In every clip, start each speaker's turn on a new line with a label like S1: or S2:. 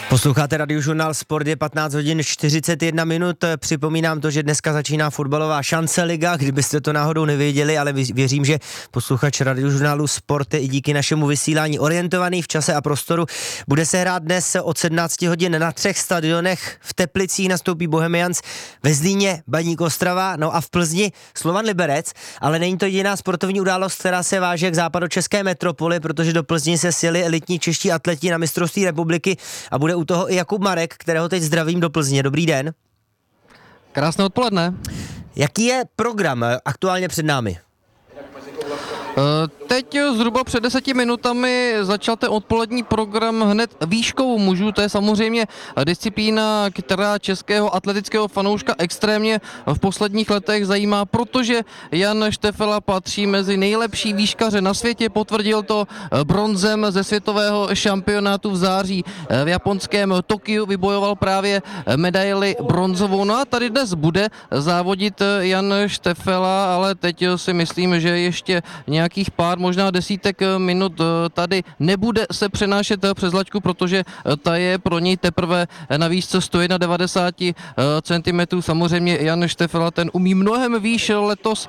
S1: Posloucháte Radiožurnál Sport, je 15 hodin 41 minut. Připomínám to, že dneska začíná fotbalová šance liga, kdybyste to náhodou nevěděli, ale věřím, že posluchač Radiožurnálu Sport je i díky našemu vysílání orientovaný v čase a prostoru. Bude se hrát dnes od 17 hodin na 3 stadionech. V Teplicích nastoupí Bohemians, ve Zlíně Baník Ostrava, no a v Plzni Slovan Liberec, ale není to jediná sportovní událost, která se váže k západočeské metropoli, protože do Plzni se sjeli elitní čeští atleti na mistrovství republiky a bude u toho i Jakub Marek, kterého teď zdravím do Plzně. Dobrý den.
S2: Krásné odpoledne.
S1: Jaký je program aktuálně před námi?
S2: Teď zhruba před 10 minutami začal ten odpolední program hned výškou mužů. To je samozřejmě disciplína, která českého atletického fanouška extrémně v posledních letech zajímá, protože Jan Štefela patří mezi nejlepší výškaře na světě. Potvrdil to bronzem ze světového šampionátu v září v japonském Tokiu. Vybojoval právě medaili bronzovou. No a tady dnes bude závodit Jan Štefela, ale teď si myslím, že ještě nějakých pár, možná desítek minut tady nebude se přenášet přes laťku, protože ta je pro něj teprve na výšce 191 cm. Samozřejmě Jan Štefela, ten umí mnohem výš, letos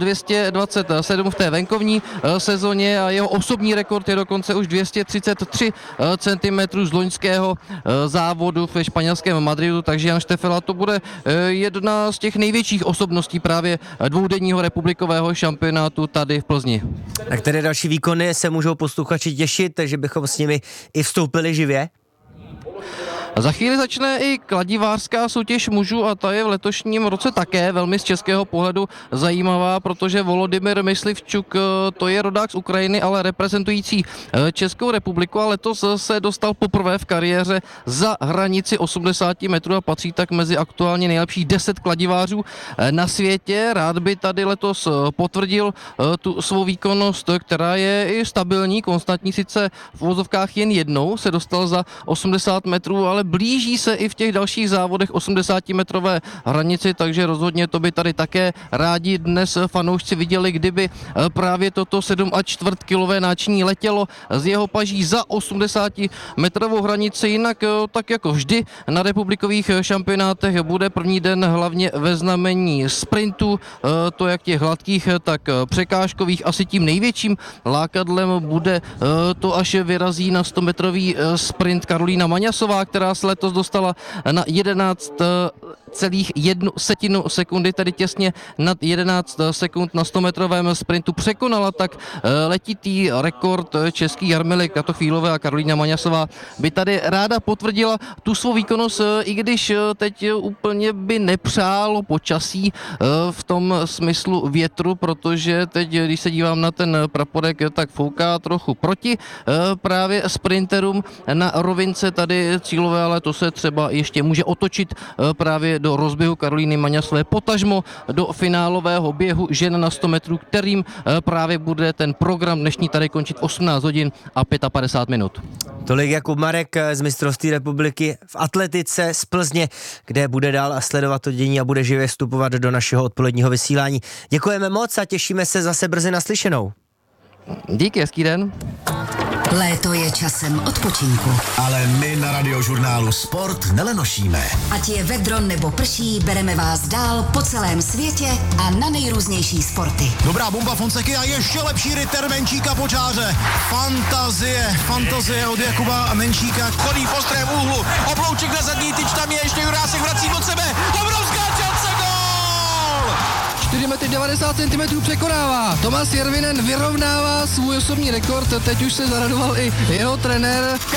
S2: 227 v té venkovní sezóně a jeho osobní rekord je dokonce už 233 cm z loňského závodu ve španělském Madridu, takže Jan Štefela to bude jedna z těch největších osobností právě dvoudenního republikového šampionátu tady v Plzni.
S1: Na které další výkony se můžou posluchači těšit, že bychom s nimi i vstoupili živě?
S2: Za chvíli začne i kladivářská soutěž mužů a ta je v letošním roce také velmi z českého pohledu zajímavá, protože Volodymyr Myslivčuk, to je rodák z Ukrajiny, ale reprezentující Českou republiku a letos se dostal poprvé v kariéře za hranici 80 metrů a patří tak mezi aktuálně nejlepších 10 kladivářů na světě. Rád by tady letos potvrdil tu svou výkonnost, která je i stabilní, konstantní, sice v uvozovkách jen jednou se dostal za 80 metrů, ale blíží se i v těch dalších závodech 80-metrové hranici, takže rozhodně to by tady také rádi dnes fanoušci viděli, kdyby právě toto 7,25 kilové náčiní letělo z jeho paží za 80-metrovou hranici. Jinak tak jako vždy na republikových šampionátech bude první den hlavně ve znamení sprintu, to jak těch hladkých, tak překážkových. Asi tím největším lákadlem bude to, až vyrazí na 100-metrový sprint Karolína Maňasová, která se letos dostala na 11,1 sekundy, tedy těsně nad 11 sekund na 100-metrovém sprintu. Překonala tak letitý rekord český Jarmily Kratochvílové a Karolína Maňasová by tady ráda potvrdila tu svou výkonnost, i když teď úplně by nepřálo počasí v tom smyslu větru, protože teď, když se dívám na ten praporek, tak fouká trochu proti právě sprinterům na rovince tady cílové, ale to se třeba ještě může otočit právě do rozběhu Karolíny Maňasové, potažmo do finálového běhu žen na 100 metrů, kterým právě bude ten program dnešní tady končit 18 hodin a 55 minut.
S1: Tolik Jakub Marek z mistrovství republiky v atletice z Plzně, kde bude dál sledovat to dění a bude živě vstupovat do našeho odpoledního vysílání. Děkujeme moc a těšíme se zase brzy naslyšenou.
S2: Díky, hezký den.
S3: Léto je časem odpočinku.
S4: Ale my na Radiožurnálu Sport nelenošíme.
S3: Ať je vedro nebo prší, bereme vás dál po celém světě a na nejrůznější sporty.
S4: Dobrá bomba Fonseky a ještě lepší rytter Menčíka po čáře. Fantazie od Jakuba Menčíka.
S5: Chodí v ostrém úhlu, oblouček na zadní tyč, tam je ještě Jurásek, vrací od sebe. Obrovská šance, gól!
S2: 4,90 cm překonává. Tomáš Järvinen vyrovnává svůj osobní rekord, teď už se zaradoval i jeho trenér.